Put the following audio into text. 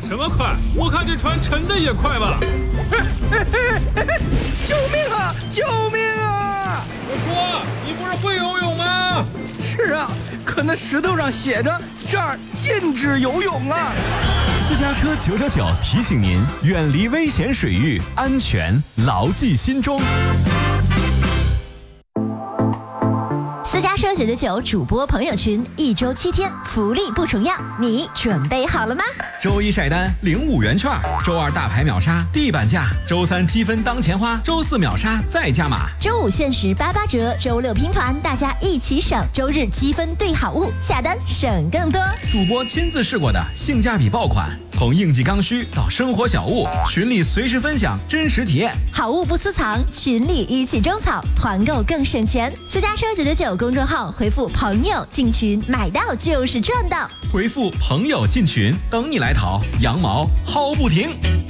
什么快？我看这船沉的也快吧！ 救命啊！救命啊！ 我说，你不是会游泳吗？ 是啊，可那石头上写着这儿禁止游泳啊。 私家车999提醒您，远离危险水域，安全牢记心中。 私家车999主播朋友群，1周7天，福利不重样，你准备好了吗？ 周一晒单领5元券，周二大牌秒杀地板价，周三积分当钱花，周四秒杀再加码， 周五限时88折，周六拼团，大家一起省，周日积分兑好物，下单省更多。 主播亲自试过的性价比爆款，从应季刚需到生活小物，群里随时分享真实体验， 好物不私藏，群里一起种草，团购更省钱。私家车999公众号回复朋友进群，买到就是赚到。 回复朋友进群，等你来淘，羊毛薅不停。